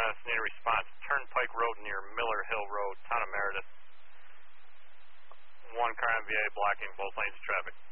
status, need a response. Turnpike Road near Miller Hill Road, Town of Meredith. 1 car MVA blocking both lanes of traffic.